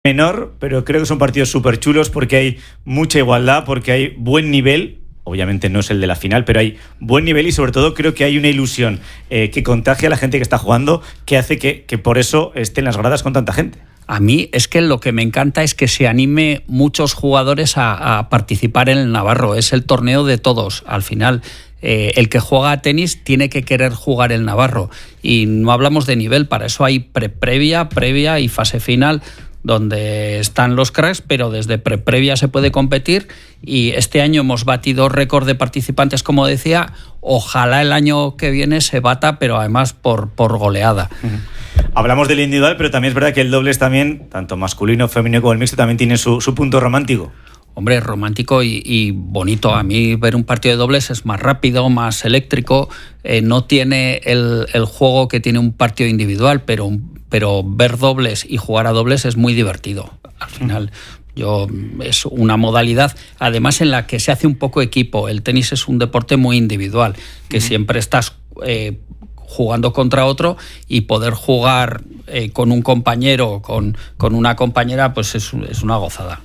menor, pero creo que son partidos súper chulos porque hay mucha igualdad, porque hay buen nivel. Obviamente no es el de la final, pero hay buen nivel y sobre todo creo que hay una ilusión que contagia a la gente que está jugando, que hace que por eso estén las gradas con tanta gente. A mí es que lo que me encanta es que se anime muchos jugadores a participar en el Navarro. Es el torneo de todos. Al final, el que juega a tenis tiene que querer jugar el Navarro. Y no hablamos de nivel, para eso hay previa y fase final, donde están los cracks, pero desde previa se puede competir y este año hemos batido récord de participantes, como decía. Ojalá el año que viene se bata, pero además por goleada. Hablamos del individual, pero también es verdad que el dobles también, tanto masculino, femenino como el mixto, también tiene su punto romántico. Hombre, romántico y bonito. A mí ver un partido de dobles es más rápido, más eléctrico. No tiene el juego que tiene un partido individual, pero ver dobles y jugar a dobles es muy divertido. Al final, es una modalidad, además, en la que se hace un poco equipo. El tenis es un deporte muy individual, que siempre estás jugando contra otro, y poder jugar con un compañero, con una compañera, pues es una gozada.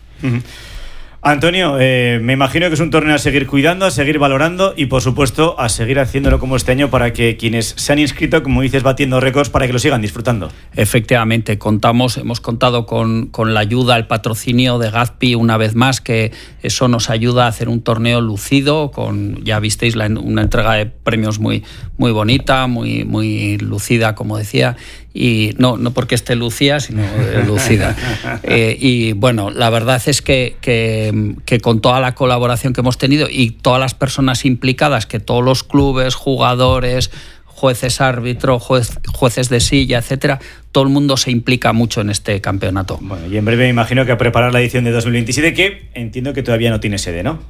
Antonio, me imagino que es un torneo a seguir cuidando, a seguir valorando y, por supuesto, a seguir haciéndolo como este año para que quienes se han inscrito, como dices, batiendo récords, para que lo sigan disfrutando. Efectivamente, hemos contado con la ayuda, el patrocinio de Gazpi una vez más, que eso nos ayuda a hacer un torneo lucido, ya visteis una entrega de premios muy, muy bonita, muy, muy lucida, como decía. Y no porque esté lucida, sino lucida. Y bueno, la verdad es que con toda la colaboración que hemos tenido y todas las personas implicadas, que todos los clubes, jugadores, jueces árbitros, jueces de silla, etcétera, todo el mundo se implica mucho en este campeonato. Bueno, y en breve me imagino que a preparar la edición de 2027, que entiendo que todavía no tiene sede, ¿no?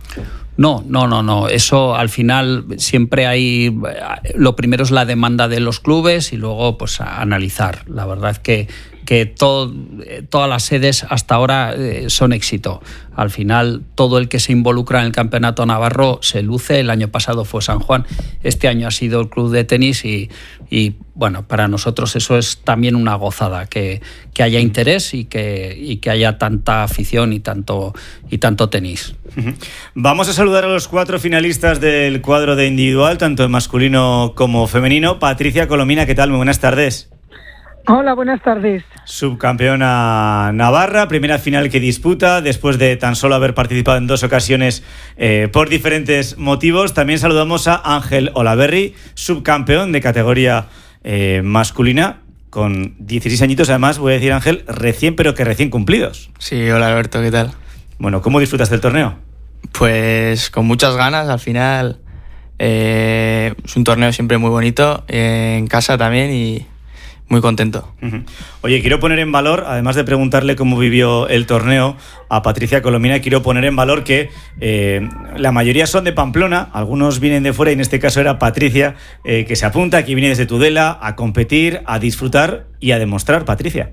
No. Eso al final siempre hay. Lo primero es la demanda de los clubes y luego pues a analizar. La verdad es que todas las sedes hasta ahora son éxito. Al final, todo el que se involucra en el campeonato navarro se luce. El año pasado fue San Juan, este año ha sido el club de tenis y bueno, para nosotros eso es también una gozada, que haya interés y que haya tanta afición y tanto tenis. Vamos a saludar a los 4 finalistas del cuadro de individual, tanto en masculino como femenino. Patricia Colomina, ¿qué tal? Muy buenas tardes. Hola, buenas tardes. Subcampeona navarra, primera final que disputa después de tan solo haber participado en 2 ocasiones por diferentes motivos. También saludamos a Ángel Olaverri, subcampeón de categoría masculina, con 16 añitos, además, voy a decir, Ángel, recién cumplidos. Sí, hola Alberto, ¿qué tal? Bueno, ¿cómo disfrutas del torneo? Pues con muchas ganas, al final es un torneo siempre muy bonito, en casa también, y muy contento. Oye, quiero poner en valor, además de preguntarle cómo vivió el torneo a Patricia Colomina, quiero poner en valor que la mayoría son de Pamplona, algunos vienen de fuera y en este caso era Patricia, que se apunta, que viene desde Tudela a competir, a disfrutar y a demostrar. Patricia.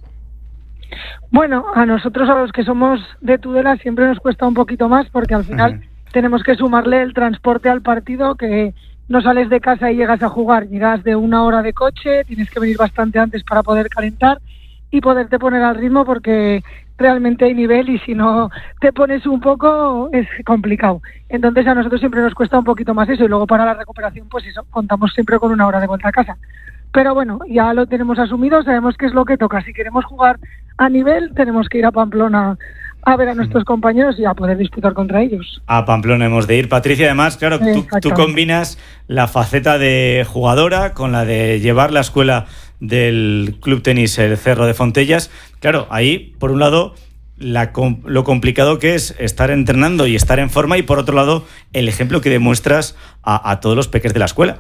Bueno, a nosotros, a los que somos de Tudela, siempre nos cuesta un poquito más porque al final tenemos que sumarle el transporte al partido, que no sales de casa y llegas a jugar, llegas de 1 hora de coche, tienes que venir bastante antes para poder calentar y poderte poner al ritmo, porque realmente hay nivel y si no te pones un poco es complicado. Entonces a nosotros siempre nos cuesta un poquito más eso, y luego para la recuperación pues eso, contamos siempre con 1 hora de vuelta a casa. Pero bueno, ya lo tenemos asumido, sabemos qué es lo que toca. Si queremos jugar a nivel, tenemos que ir a Pamplona a ver a nuestros compañeros y a poder disputar contra ellos. A Pamplona hemos de ir. Patricia, además, claro, tú combinas la faceta de jugadora con la de llevar la escuela del Club Tenis El Cerro de Fontellas. Claro, ahí, por un lado, lo complicado que es estar entrenando y estar en forma, y por otro lado, el ejemplo que demuestras a todos los peques de la escuela.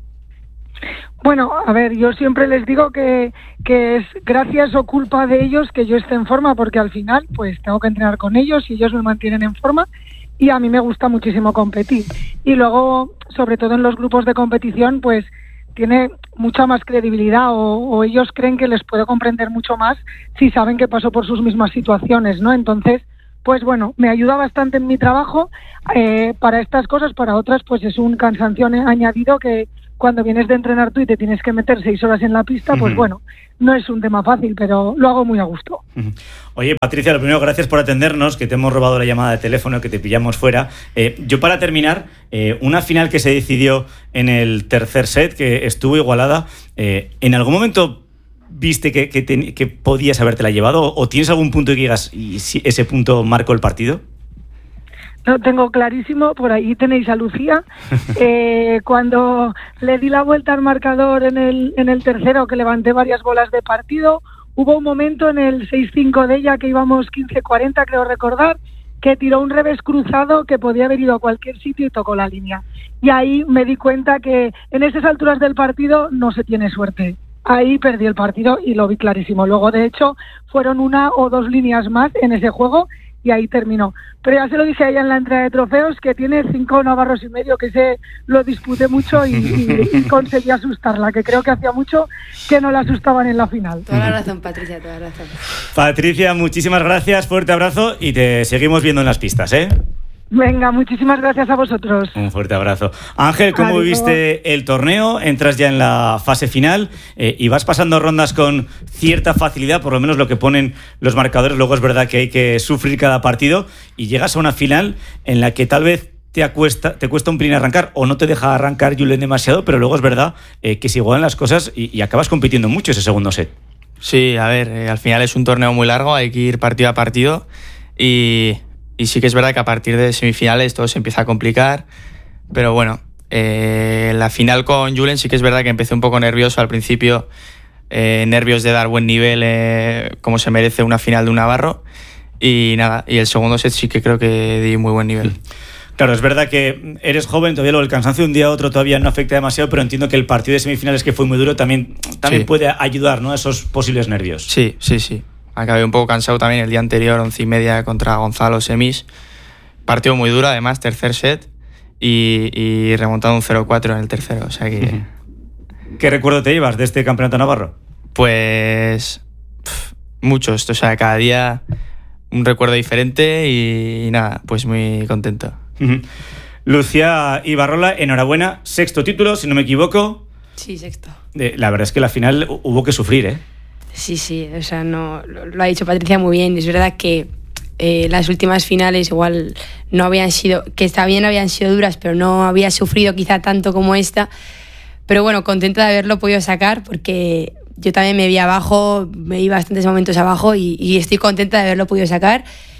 Bueno, a ver, yo siempre les digo que es gracias o culpa de ellos que yo esté en forma, porque al final pues tengo que entrenar con ellos y ellos me mantienen en forma, y a mí me gusta muchísimo competir. Y luego, sobre todo en los grupos de competición, pues tiene mucha más credibilidad, o ellos creen que les puedo comprender mucho más si saben que paso por sus mismas situaciones, ¿no? Entonces, pues bueno, me ayuda bastante en mi trabajo para estas cosas. Para otras pues es un cansancio añadido que cuando vienes de entrenar tú y te tienes que meter 6 horas en la pista, pues bueno, no es un tema fácil, pero lo hago muy a gusto. Oye, Patricia, lo primero, gracias por atendernos, que te hemos robado la llamada de teléfono, que te pillamos fuera. Yo, para terminar, una final que se decidió en el tercer set, que estuvo igualada, ¿en algún momento viste que podías habértela llevado? ¿O tienes algún punto que digas, y si ese punto marcó el partido? Lo tengo clarísimo, por ahí tenéis a Lucía. Cuando le di la vuelta al marcador en el tercero, que levanté varias bolas de partido, hubo un momento en el 6-5 de ella, que íbamos 15-40, creo recordar, que tiró un revés cruzado que podía haber ido a cualquier sitio y tocó la línea. Y ahí me di cuenta que en esas alturas del partido no se tiene suerte. Ahí perdí el partido y lo vi clarísimo. Luego, de hecho, fueron 1 o 2 líneas más en ese juego y ahí terminó. Pero ya se lo dije a ella en la entrega de trofeos, que tiene 5 navarros y medio, que lo disputé mucho y conseguí asustarla, que creo que hacía mucho que no la asustaban en la final. Toda la razón, Patricia, toda la razón. Patricia, muchísimas gracias, fuerte abrazo y te seguimos viendo en las pistas, ¿eh? Venga, muchísimas gracias a vosotros. Un fuerte abrazo. Ángel, ¿cómo viviste el torneo? Entras ya en la fase final y vas pasando rondas con cierta facilidad, por lo menos lo que ponen los marcadores. Luego es verdad que hay que sufrir cada partido y llegas a una final en la que tal vez te cuesta un pelín arrancar o no te deja arrancar Julen demasiado, pero luego es verdad que se igualan las cosas y acabas compitiendo mucho ese segundo set. Sí, a ver, al final es un torneo muy largo, hay que ir partido a partido y sí que es verdad que a partir de semifinales todo se empieza a complicar, pero bueno, la final con Julen sí que es verdad que empecé un poco nervioso al principio, nervios de dar buen nivel, como se merece una final de un navarro, y nada, y el segundo set sí que creo que di muy buen nivel. Claro, es verdad que eres joven, todavía el cansancio de un día a otro todavía no afecta demasiado, pero entiendo que el partido de semifinales, que fue muy duro, también sí puede ayudar, ¿no?, a esos posibles nervios. Sí. Acabé un poco cansado también el día anterior, 11:30 contra Gonzalo semis. Partido muy duro, además, tercer set, y remontado un 0-4 en el tercero. O sea que... ¿Qué recuerdo te llevas de este campeonato navarro? Pues muchos, o sea, cada día un recuerdo diferente y nada, pues muy contento. Lucía Ibarrola, enhorabuena, 6º título, si no me equivoco. Sí, 6º. La verdad es que la final hubo que sufrir, ¿eh? Sí, o sea, no, lo ha dicho Patricia muy bien. Es verdad que las últimas finales igual no habían sido, que también habían sido duras, pero no había sufrido quizá tanto como esta. Pero bueno, contenta de haberlo podido sacar, porque yo también me vi abajo, me vi bastantes momentos abajo y estoy contenta de haberlo podido sacar.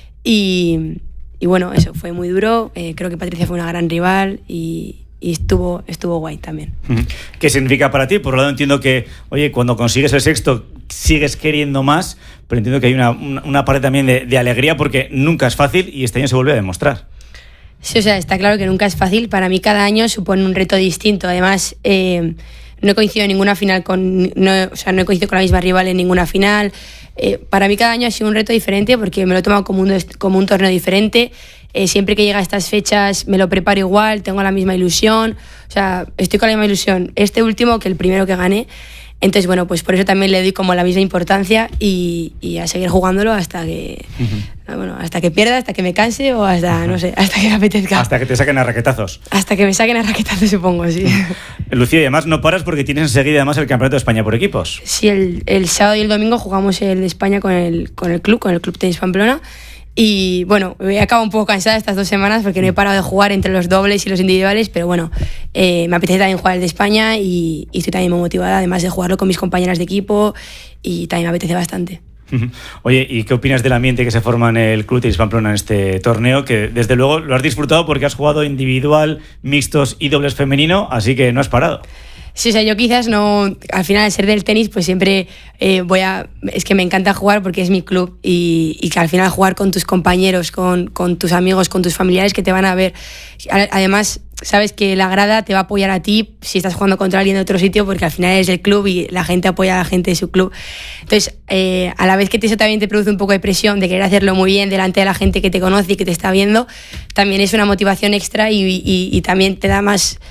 Y bueno, eso fue muy duro. Creo que Patricia fue una gran rival y estuvo guay también. ¿Qué significa para ti? Por un lado entiendo que, oye, cuando consigues el 6º sigues queriendo más, pero entiendo que hay una parte también de alegría, porque nunca es fácil y este año se vuelve a demostrar. Sí, o sea, está claro que nunca es fácil. Para mí cada año supone un reto distinto. Además, no he coincidido en ninguna final no he coincidido con la misma rival en ninguna final. Para mí cada año ha sido un reto diferente, porque me lo he tomado como un torneo diferente. Siempre que llega a estas fechas me lo preparo igual, tengo la misma ilusión, o sea, estoy con la misma ilusión este último que el primero que gané. Entonces, bueno, pues por eso también le doy como la misma importancia y a seguir jugándolo hasta que hasta que pierda, hasta que me canse o hasta, no sé, hasta que me apetezca. Hasta que te saquen a raquetazos. Hasta que me saquen a raquetazos, supongo, sí. Lucía, y además no paras porque tienes enseguida además el Campeonato de España por equipos. Sí, el sábado y el domingo jugamos el de España con el Club Tenis Pamplona. Y bueno, he acabado un poco cansada estas 2 semanas porque no he parado de jugar entre los dobles y los individuales, pero bueno, me apetece también jugar el de España y estoy también muy motivada, además de jugarlo con mis compañeras de equipo, y también me apetece bastante. Oye, ¿y qué opinas del ambiente que se forma en el Club Tenis Pamplona en este torneo? Que desde luego lo has disfrutado porque has jugado individual, mixtos y dobles femenino, así que no has parado. Sí, o sea, yo quizás no, al final al ser del tenis, pues siempre es que me encanta jugar porque es mi club y que al final jugar con tus compañeros, con tus amigos, con tus familiares que te van a ver. Además, sabes que la grada te va a apoyar a ti si estás jugando contra alguien de otro sitio, porque al final eres del club y la gente apoya a la gente de su club. Entonces, a la vez que eso también te produce un poco de presión de querer hacerlo muy bien delante de la gente que te conoce y que te está viendo, también es una motivación extra y también te da más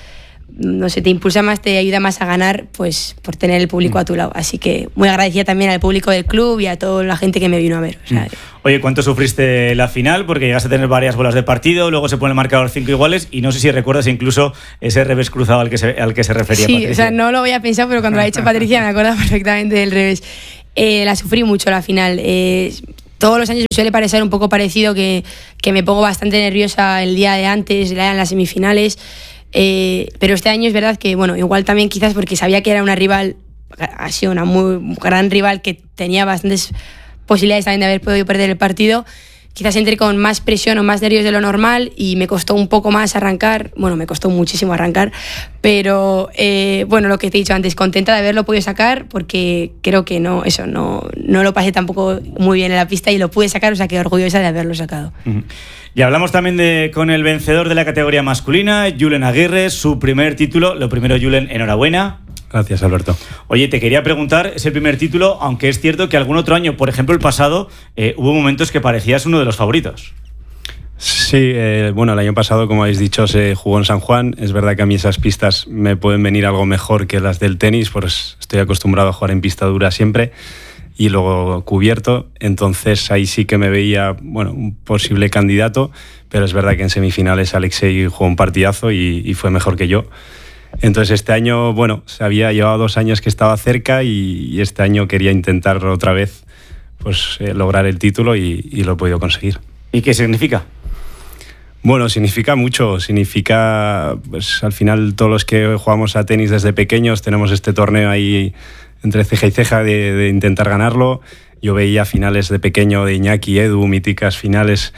no sé, te impulsa más, te ayuda más a ganar, pues por tener el público a tu lado. Así que muy agradecida también al público del club y a toda la gente que me vino a ver. O sea, Oye, ¿cuánto sufriste la final? Porque llegaste a tener varias bolas de partido, luego se pone el marcador 5 iguales y no sé si recuerdas incluso ese revés cruzado al que se refería sí, Patricia. O sea, no lo había pensado, pero cuando lo ha dicho Patricia me acuerdo perfectamente del revés. La sufrí mucho la final. Todos los años me suele parecer un poco parecido, que me pongo bastante nerviosa el día de antes, en las semifinales. Pero este año es verdad que, bueno, igual también quizás porque sabía que era una rival, ha sido una muy gran rival que tenía bastantes posibilidades también de haber podido perder el partido. Quizás entré con más presión o más nervios de lo normal y me costó un poco más arrancar. Bueno, me costó muchísimo arrancar, pero bueno, lo que te he dicho antes, contenta de haberlo podido sacar porque creo que no lo pasé tampoco muy bien en la pista y lo pude sacar, o sea que orgullosa de haberlo sacado. Y hablamos también con el vencedor de la categoría masculina, Julen Aguirre, su primer título. Lo primero, Julen, enhorabuena. Gracias, Alberto. Oye, te quería preguntar, es el primer título, aunque es cierto que algún otro año, por ejemplo el pasado, hubo momentos que parecías uno de los favoritos. Sí, bueno, el año pasado, como habéis dicho, se jugó en San Juan. Es verdad que a mí esas pistas me pueden venir algo mejor que las del tenis, pues estoy acostumbrado a jugar en pista dura siempre y luego cubierto, entonces ahí sí que me veía, bueno, un posible candidato, pero es verdad que en semifinales Alexei jugó un partidazo y fue mejor que yo. Entonces este año, bueno, se había llevado 2 años que estaba cerca y este año quería intentar otra vez pues lograr el título y lo he podido conseguir. ¿Y qué significa? Bueno, significa mucho, significa, pues al final todos los que jugamos a tenis desde pequeños tenemos este torneo ahí entre ceja y ceja de intentar ganarlo. Yo veía finales de pequeño de Iñaki, Edu, míticas finales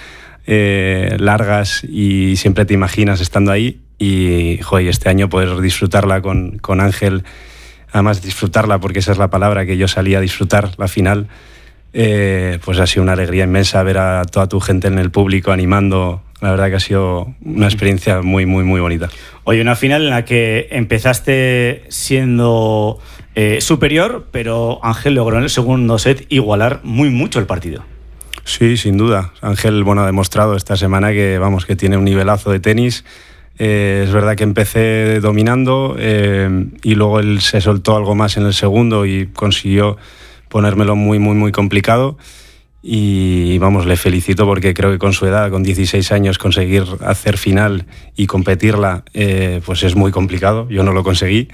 largas y siempre te imaginas estando ahí y joder, este año poder disfrutarla con Ángel, además disfrutarla porque esa es la palabra que yo salía a disfrutar, la final, pues ha sido una alegría inmensa ver a toda tu gente en el público animando. La verdad que ha sido una experiencia muy, muy, muy bonita. Oye, una final en la que empezaste siendo superior, pero Ángel logró en el segundo set igualar muy mucho el partido. Sí, sin duda. Ángel, bueno, ha demostrado esta semana que, vamos, que tiene un nivelazo de tenis. Es verdad que empecé dominando y luego él se soltó algo más en el segundo y consiguió ponérmelo muy, muy, muy complicado. Y vamos, le felicito porque creo que con su edad, con 16 años, conseguir hacer final y competirla, pues es muy complicado. Yo no lo conseguí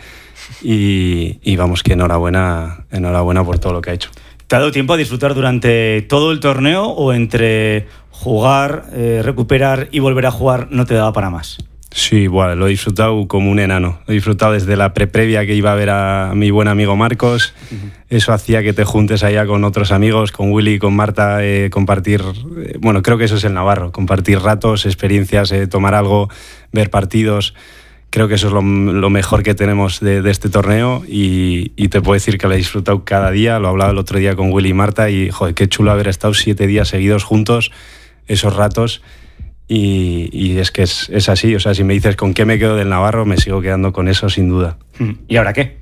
y vamos, que enhorabuena por todo lo que ha hecho. ¿Te ha dado tiempo a disfrutar durante todo el torneo o entre jugar, recuperar y volver a jugar no te daba para más? Sí, bueno, lo he disfrutado como un enano. Lo he disfrutado desde la previa que iba a ver a mi buen amigo Marcos. Eso hacía que te juntes allá con otros amigos, con Willy, con Marta, compartir... bueno, creo que eso es el Navarro, compartir ratos, experiencias, tomar algo, ver partidos. Creo que eso es lo mejor que tenemos de este torneo y te puedo decir que lo he disfrutado cada día. Lo hablaba el otro día con Willy y Marta y, joder, qué chulo haber estado 7 días seguidos juntos, esos ratos. Y es que es así, o sea, si me dices con qué me quedo del Navarro, me sigo quedando con eso sin duda. ¿Y ahora qué?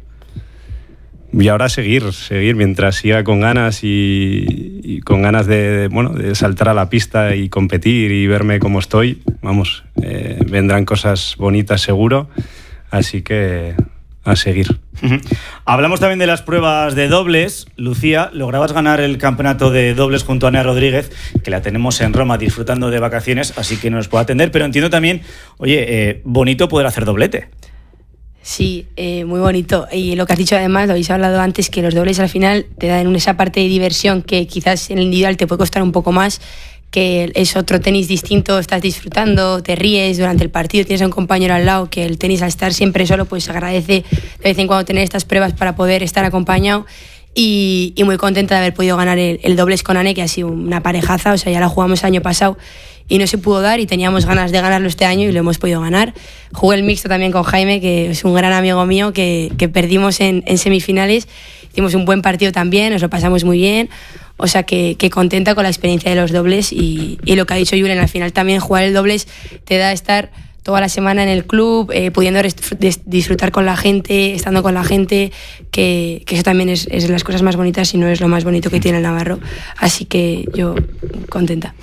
Y ahora seguir mientras siga con ganas y con ganas de saltar a la pista y competir y verme cómo estoy, vamos, vendrán cosas bonitas seguro, así que a seguir. Hablamos también de las pruebas de dobles. Lucía, lograbas ganar el campeonato de dobles junto a Nea Rodríguez, que la tenemos en Roma disfrutando de vacaciones, así que no nos puede atender, pero entiendo también, oye, bonito poder hacer doblete. Sí, muy bonito. Y lo que has dicho además, lo habéis hablado antes, que los dobles al final te dan esa parte de diversión que quizás en el individual te puede costar un poco más, que es otro tenis distinto, estás disfrutando, te ríes durante el partido, tienes a un compañero al lado, que el tenis al estar siempre solo pues agradece de vez en cuando tener estas pruebas para poder estar acompañado y muy contenta de haber podido ganar el dobles con Ane, que ha sido una parejaza, o sea, ya la jugamos el año pasado y no se pudo dar y teníamos ganas de ganarlo este año y lo hemos podido ganar. Jugué el mixto también con Jaime, que es un gran amigo mío, que perdimos en semifinales, hicimos un buen partido también, nos lo pasamos muy bien. O sea que contenta con la experiencia de los dobles y lo que ha dicho Julen, al final también jugar el dobles te da estar toda la semana en el club, pudiendo disfrutar con la gente, estando con la gente, que eso también es de las cosas más bonitas y no es lo más bonito que tiene el Navarro. Así que yo contenta.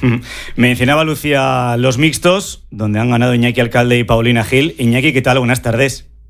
Mencionaba Lucía los mixtos, donde han ganado Iñaki Alcalde y Paulina Gil. Iñaki, ¿qué tal? Buenas tardes.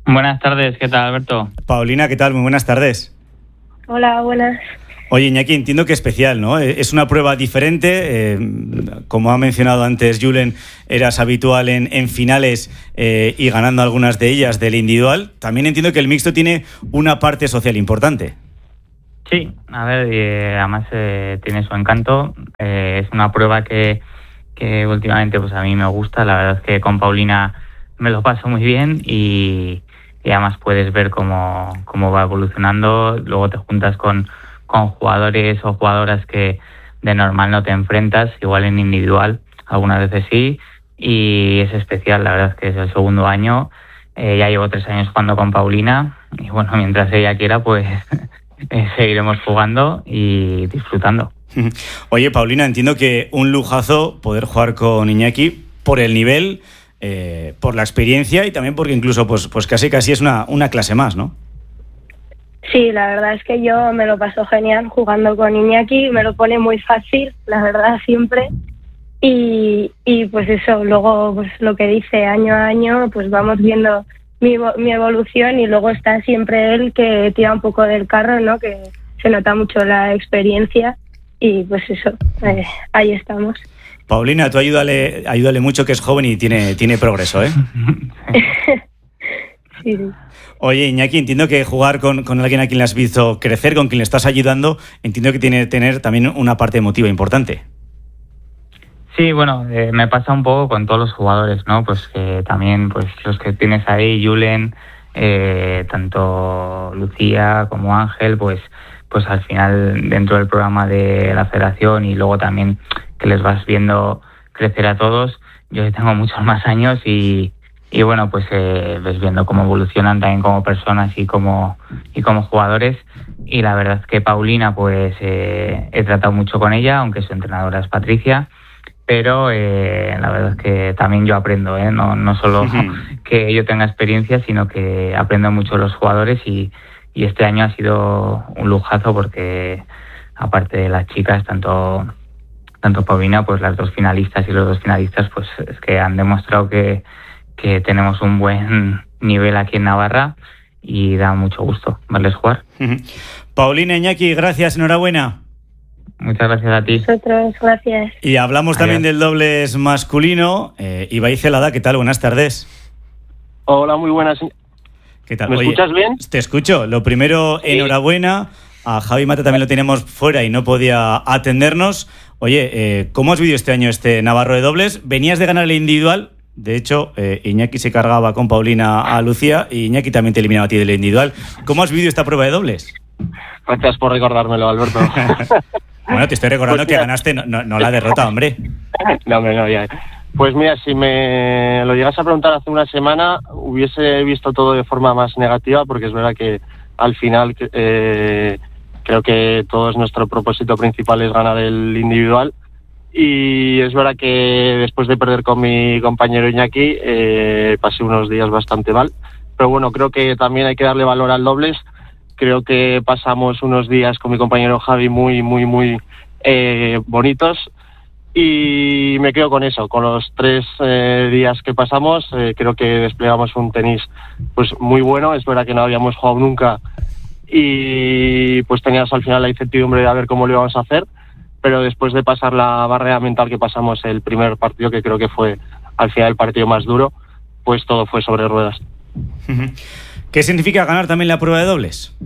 Buenas tardes, ¿qué tal, Alberto? Paulina, ¿qué tal? Muy buenas tardes. Hola, buenas. Oye, Iñaki, entiendo que especial, ¿no? Es una prueba diferente. Como ha mencionado antes Julen, eras habitual en finales y ganando algunas de ellas del individual. También entiendo que el mixto tiene una parte social importante. Sí, a ver, además tiene su encanto. Es una prueba que últimamente pues a mí me gusta. La verdad es que con Paulina me lo paso muy bien y además puedes ver cómo va evolucionando. Luego te juntas con jugadores o jugadoras que de normal no te enfrentas, igual en individual, algunas veces sí, y es especial. La verdad es que es el segundo año, ya llevo 3 años jugando con Paulina y bueno, mientras ella quiera pues seguiremos jugando y disfrutando. Oye, Paulina, entiendo que un lujazo poder jugar con Iñaki por el nivel, por la experiencia y también porque incluso pues casi es una clase más, ¿no? Sí, la verdad es que yo me lo paso genial jugando con Iñaki, me lo pone muy fácil, la verdad, siempre. Y pues eso, luego pues lo que dice año a año, pues vamos viendo mi evolución y luego está siempre él que tira un poco del carro, ¿no? Que se nota mucho la experiencia y pues eso, ahí estamos. Paulina, tú ayúdale mucho, que es joven y tiene progreso, ¿eh? Sí. Oye, Iñaki, entiendo que jugar con alguien a quien le has visto crecer, con quien le estás ayudando, entiendo que tiene que tener también una parte emotiva importante. Sí, bueno, me pasa un poco con todos los jugadores, ¿no? Pues que también pues los que tienes ahí, Julen, tanto Lucía como Ángel, pues al final dentro del programa de la federación y luego también que les vas viendo crecer a todos. Yo tengo muchos más años y bueno, pues ves viendo cómo evolucionan también como personas y como jugadores. Y la verdad es que Paulina, pues he tratado mucho con ella, aunque su entrenadora es Patricia, pero la verdad es que también yo aprendo, no solo que yo tenga experiencia, sino que aprendo mucho de los jugadores y este año ha sido un lujazo porque aparte de las chicas, tanto Paulina, pues las 2 finalistas y los 2 finalistas, pues es que han demostrado que tenemos un buen nivel aquí en Navarra y da mucho gusto verles jugar. Paulina, Iñaki, gracias, enhorabuena. Muchas gracias a ti. Vosotros, gracias. Y hablamos también del dobles masculino. Ibai Celada, ¿qué tal? Buenas tardes. Hola, muy buenas. ¿Qué tal? ¿Me escuchas bien? Te escucho. Lo primero, enhorabuena. A Javi Mata también lo teníamos fuera y no podía atendernos. Oye, ¿cómo has vivido este año este Navarro de dobles? Venías de ganar el individual. De hecho, Iñaki se cargaba con Paulina a Lucía y Iñaki también te eliminaba a ti del individual. ¿Cómo has vivido esta prueba de dobles? Gracias por recordármelo, Alberto. Bueno, te estoy recordando pues que ganaste, no la derrota, hombre. No, ya. Pues mira, si me lo llegas a preguntar hace una semana, hubiese visto todo de forma más negativa, porque es verdad que al final creo que todo nuestro propósito principal es ganar el individual. Y es verdad que después de perder con mi compañero Iñaki, pasé unos días bastante mal. Pero bueno, creo que también hay que darle valor al dobles. Creo que pasamos unos días con mi compañero Javi muy bonitos. Y me quedo con eso, con los 3 días que pasamos. Creo que desplegamos un tenis pues muy bueno. Es verdad que no habíamos jugado nunca y pues tenías al final la incertidumbre de a ver cómo lo íbamos a hacer. Pero después de pasar la barrera mental que pasamos el primer partido, que creo que fue al final el partido más duro, pues todo fue sobre ruedas. ¿Qué significa ganar también la prueba de dobles?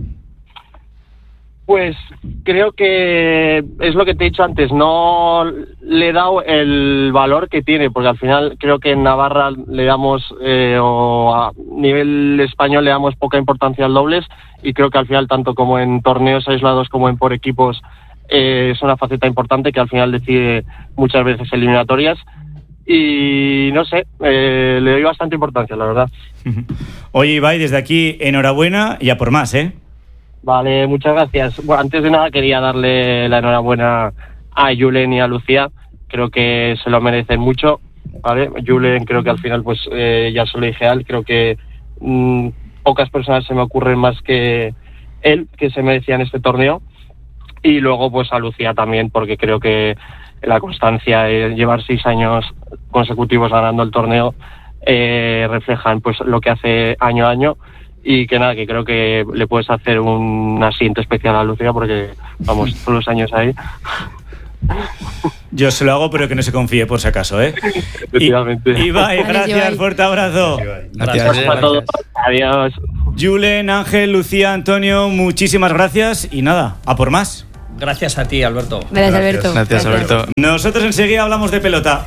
Pues creo que es lo que te he dicho antes, no le he dado el valor que tiene, porque al final creo que en Navarra le damos, o a nivel español le damos poca importancia al dobles, y creo que al final tanto como en torneos aislados como en por equipos es una faceta importante que al final decide muchas veces eliminatorias y no sé, le doy bastante importancia, la verdad. Oye, Ibai, desde aquí enhorabuena y a por más, ¿eh? Vale, muchas gracias. Bueno, antes de nada quería darle la enhorabuena a Julen y a Lucía, creo que se lo merecen mucho, ¿vale? Julen creo que al final pues ya se lo dije a él, creo que pocas personas se me ocurren más que él que se merecían este torneo. Y luego pues a Lucía también, porque creo que la constancia de llevar 6 años consecutivos ganando el torneo reflejan pues lo que hace año a año. Y que nada, que creo que le puedes hacer un asiento especial a Lucía porque, vamos, todos los años ahí. Yo se lo hago, pero que no se confíe por si acaso, ¿eh? Efectivamente. Ibai, gracias, fuerte abrazo. Gracias a todos. Adiós. Julen, Ángel, Lucía, Antonio, muchísimas gracias y nada, a por más. Gracias a ti, Alberto. Gracias, Alberto. Gracias, Alberto. Nosotros enseguida hablamos de pelota.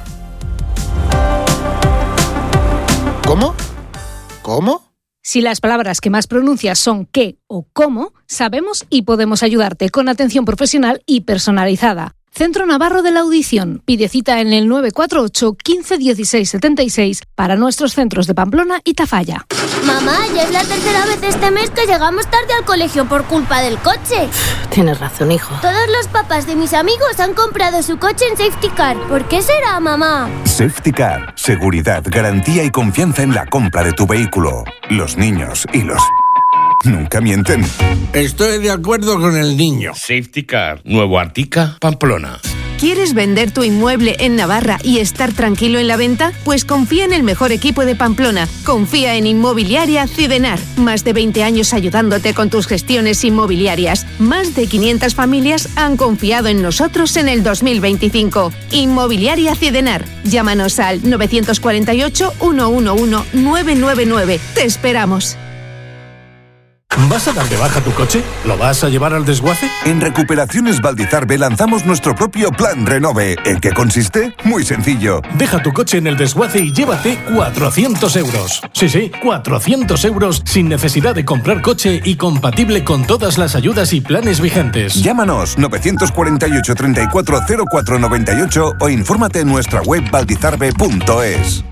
¿Cómo? ¿Cómo? Si las palabras que más pronuncias son qué o cómo, sabemos y podemos ayudarte con atención profesional y personalizada. Centro Navarro de la Audición. Pide cita en el 948 15 16 76 para nuestros centros de Pamplona y Tafalla. Mamá, ya es la tercera vez este mes que llegamos tarde al colegio por culpa del coche. Tienes razón, hijo. Todos los papás de mis amigos han comprado su coche en Safety Car. ¿Por qué será, mamá? Safety Car. Seguridad, garantía y confianza en la compra de tu vehículo. Los niños y los... nunca mienten. Estoy de acuerdo con el niño. Safety Car. Nuevo Artica, Pamplona. ¿Quieres vender tu inmueble en Navarra y estar tranquilo en la venta? Pues confía en el mejor equipo de Pamplona. Confía en Inmobiliaria Cidenar. Más de 20 años ayudándote con tus gestiones inmobiliarias. Más de 500 familias han confiado en nosotros en el 2025. Inmobiliaria Cidenar. Llámanos al 948 111 999. Te esperamos. ¿Vas a dar de baja tu coche? ¿Lo vas a llevar al desguace? En Recuperaciones Valdizarbe lanzamos nuestro propio Plan Renove. ¿En qué consiste? Muy sencillo. Deja tu coche en el desguace y llévate 400 euros. Sí, 400 euros sin necesidad de comprar coche y compatible con todas las ayudas y planes vigentes. Llámanos 948 34 04 98 o infórmate en nuestra web valdizarbe.es.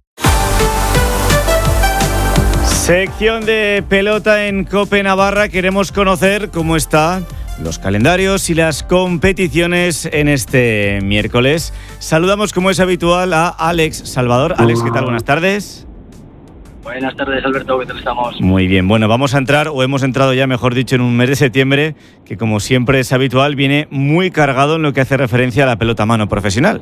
Sección de pelota en COPE Navarra. Queremos conocer cómo están los calendarios y las competiciones en este miércoles. Saludamos, como es habitual, a Alex Salvador. Alex, ¿qué tal? Buenas tardes. Buenas tardes, Alberto. ¿Qué tal estamos? Muy bien. Bueno, vamos a entrar, o hemos entrado ya, mejor dicho, en un mes de septiembre que, como siempre es habitual, viene muy cargado en lo que hace referencia a la pelota a mano profesional.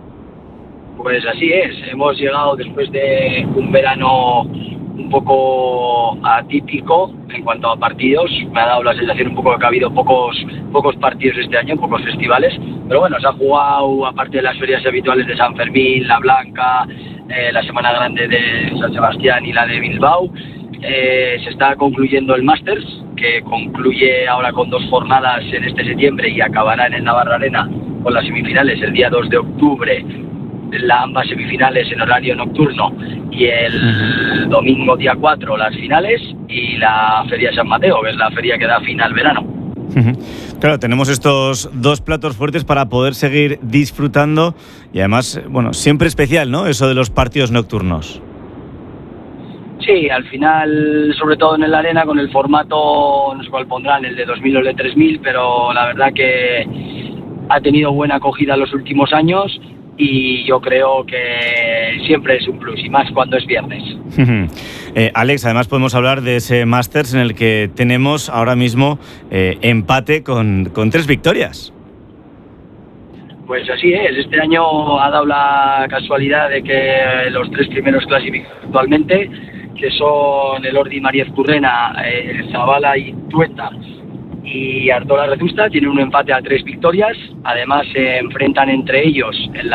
Pues así es. Hemos llegado después de un verano un poco atípico en cuanto a partidos. Me ha dado la sensación un poco de que ha habido pocos partidos este año, pocos festivales, pero bueno, se ha jugado, aparte de las ferias habituales de San Fermín, La Blanca, la Semana Grande de San Sebastián y la de Bilbao. Se está concluyendo el Masters, que concluye ahora con 2 jornadas en este septiembre y acabará en el Navarra Arena con las semifinales el día 2 de octubre, ambas semifinales en horario nocturno, y el domingo día 4 las finales, y la Feria San Mateo, que es la feria que da fin al verano. Claro, tenemos estos 2 platos fuertes para poder seguir disfrutando y además, bueno, siempre especial, ¿no? Eso de los partidos nocturnos. Sí, al final, sobre todo en el Arena, con el formato, no sé cuál pondrán, el de 2000 o el de 3000, pero la verdad que ha tenido buena acogida en los últimos años y yo creo que siempre es un plus, y más cuando es viernes. Alex, además podemos hablar de ese Masters en el que tenemos ahora mismo empate con 3 victorias. Pues así es, este año ha dado la casualidad de que los 3 primeros clasificados actualmente, que son el Ordi Mariez Currena, Zabala y Tueta y Artola Rezusta, tienen un empate a 3 victorias. Además se enfrentan entre ellos en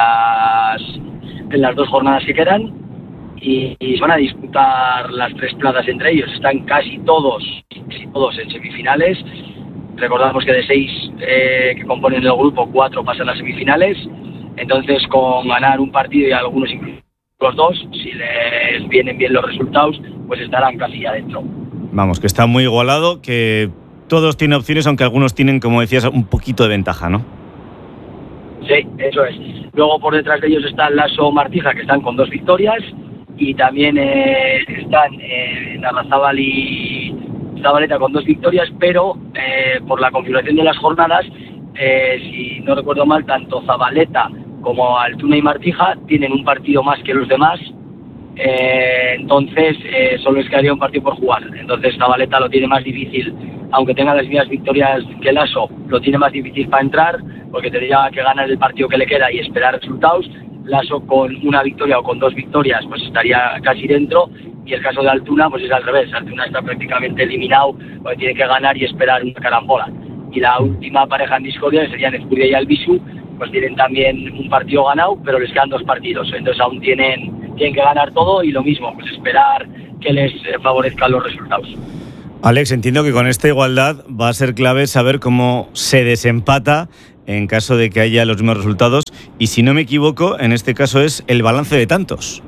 las 2 jornadas que quedan y se van a disputar las 3 plazas entre ellos. Están casi todos en semifinales. Recordamos que de 6 que componen el grupo, 4 pasan a semifinales. Entonces, con ganar un partido y algunos incluso los 2, si les vienen bien los resultados, pues estarán casi adentro. Vamos, que está muy igualado, que todos tienen opciones, aunque algunos tienen, como decías, un poquito de ventaja, ¿no? Sí, eso es. Luego por detrás de ellos está Lasso Martija, que están con 2 victorias, y también están Narrazábal y Zabaleta con 2 victorias, pero por la configuración de las jornadas, si no recuerdo mal, tanto Zabaleta como Altuna y Martija tienen un partido más que los demás. Entonces solo les quedaría un partido por jugar. Entonces Zabaleta lo tiene más difícil, aunque tenga las mismas victorias que Lasso, lo tiene más difícil para entrar, porque tendría que ganar el partido que le queda y esperar resultados. Lasso con una victoria o con 2 victorias pues estaría casi dentro, y el caso de Altuna pues es al revés. Altuna está prácticamente eliminado porque tiene que ganar y esperar una carambola. Y la última pareja en discordia, que serían Ezcurdia y Albisu, pues tienen también un partido ganado, pero les quedan 2 partidos, entonces aún tienen que ganar todo, y lo mismo, pues esperar que les favorezcan los resultados. Alex, entiendo que con esta igualdad va a ser clave saber cómo se desempata en caso de que haya los mismos resultados, y si no me equivoco, en este caso es el balance de tantos.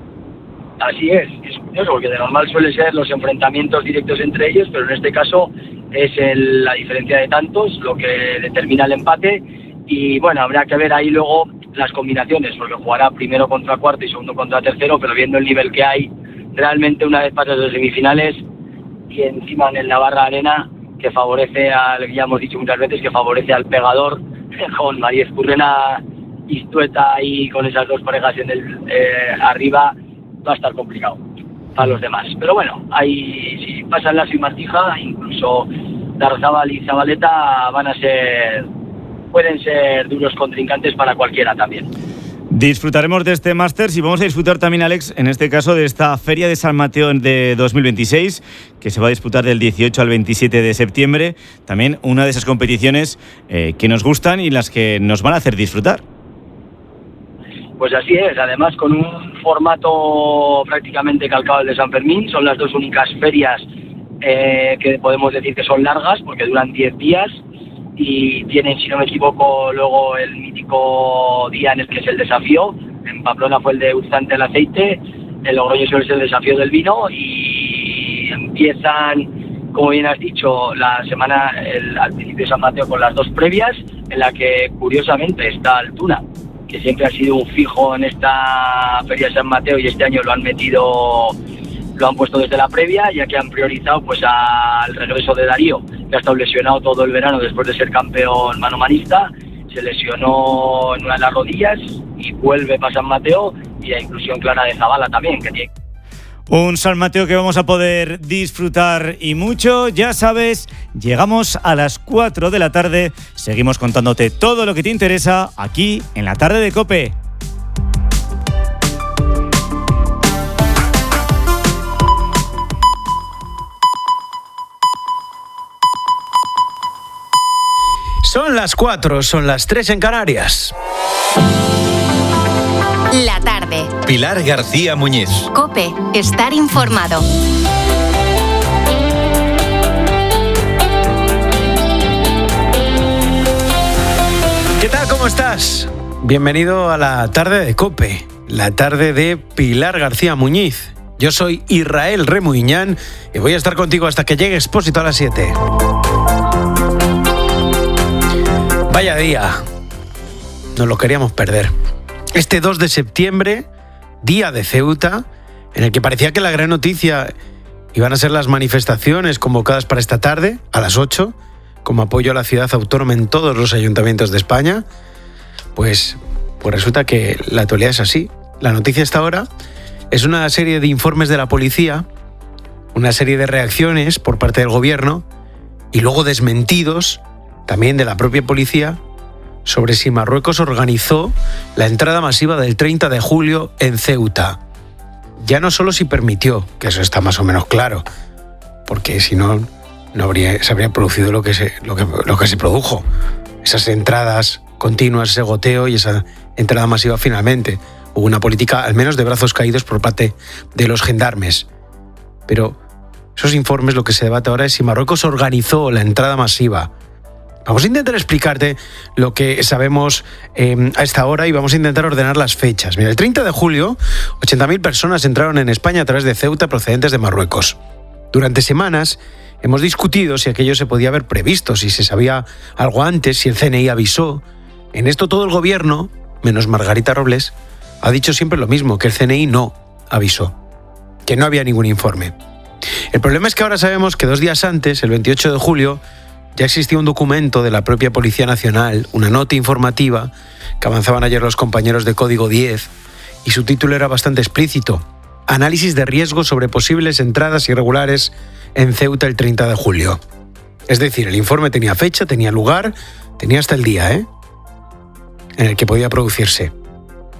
Así es curioso, porque de normal suele ser los enfrentamientos directos entre ellos, pero en este caso es la diferencia de tantos lo que determina el empate. Y bueno, habrá que ver ahí luego las combinaciones, porque jugará primero contra cuarto y segundo contra tercero, pero viendo el nivel que hay, realmente una vez pasas de semifinales, y encima en el Navarra Arena, que favorece ya hemos dicho muchas veces, que favorece al pegador, con María Ezcurrena y Stueta ahí con esas 2 parejas en arriba, va a estar complicado para los demás. Pero bueno, ahí si pasan Lasso y Martija, incluso Larrazábal y Zabaleta pueden ser duros contrincantes para cualquiera también. Disfrutaremos de este Masters y vamos a disfrutar también, Alex, en este caso de esta Feria de San Mateo de 2026, que se va a disputar del 18 al 27 de septiembre. También una de esas competiciones que nos gustan y las que nos van a hacer disfrutar. Pues así es, además con un formato prácticamente calcado al de San Fermín. Son las 2 únicas ferias que podemos decir que son largas, porque duran 10 días. Y tienen, si no me equivoco, luego el mítico día en el que es el desafío. En Pamplona fue el de Urzante el aceite, en Logroño suele ser el desafío del vino, y empiezan, como bien has dicho, la semana al principio de San Mateo con las 2 previas, en la que curiosamente está Altuna, que siempre ha sido un fijo en esta Feria de San Mateo, y este año lo han puesto desde la previa, ya que han priorizado pues al regreso de Darío, que ha estado lesionado todo el verano después de ser campeón manomanista. Se lesionó en una de las rodillas y vuelve para San Mateo, y la inclusión clara de Zabala también, que tiene un San Mateo que vamos a poder disfrutar y mucho. Ya sabes, llegamos a las 4 de la tarde, seguimos contándote todo lo que te interesa aquí en la tarde de COPE. Son las 4, son las 3 en Canarias. La tarde. Pilar García Muñiz. COPE, estar informado. ¿Qué tal? ¿Cómo estás? Bienvenido a la tarde de COPE, la tarde de Pilar García Muñiz. Yo soy Israel Remuiñán y voy a estar contigo hasta que llegue Expósito a las 7. Vaya día, nos lo queríamos perder. Este 2 de septiembre, día de Ceuta, en el que parecía que la gran noticia iban a ser las manifestaciones convocadas para esta tarde, a las 8, como apoyo a la ciudad autónoma en todos los ayuntamientos de España, pues resulta que la actualidad es así. La noticia hasta ahora es una serie de informes de la policía, una serie de reacciones por parte del gobierno y luego desmentidos también de la propia policía, sobre si Marruecos organizó la entrada masiva del 30 de julio en Ceuta. Ya no solo si permitió, que eso está más o menos claro, porque si no, se habría producido lo que se produjo. Esas entradas continuas, ese goteo y esa entrada masiva finalmente. Hubo una política, al menos de brazos caídos, por parte de los gendarmes. Pero esos informes, lo que se debate ahora es si Marruecos organizó la entrada masiva. Vamos a intentar explicarte lo que sabemos a esta hora y vamos a intentar ordenar las fechas. Mira, el 30 de julio, 80.000 personas entraron en España a través de Ceuta procedentes de Marruecos. Durante semanas hemos discutido si aquello se podía haber previsto, si se sabía algo antes, si el CNI avisó. En esto todo el gobierno, menos Margarita Robles, ha dicho siempre lo mismo, que el CNI no avisó, que no había ningún informe. El problema es que ahora sabemos que 2 días antes, el 28 de julio, ya existía un documento de la propia Policía Nacional, una nota informativa que avanzaban ayer los compañeros de Código 10, y su título era bastante explícito: Análisis de riesgo sobre posibles entradas irregulares en Ceuta el 30 de julio. Es decir, el informe tenía fecha, tenía lugar, tenía hasta el día, en el que podía producirse.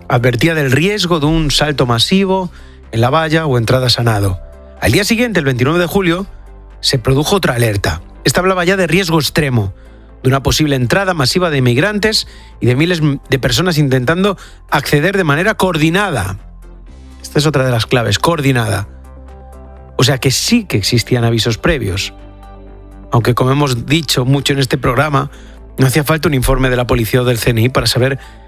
advertía del riesgo de un salto masivo en la valla o entrada a nado. Al día siguiente, el 29 de julio, se produjo otra alerta. Esta hablaba ya de riesgo extremo, de una posible entrada masiva de inmigrantes y de miles de personas intentando acceder de manera coordinada. Esta es otra de las claves, coordinada. O sea que sí que existían avisos previos. Aunque, como hemos dicho mucho en este programa, no hacía falta un informe de la policía o del CNI para saber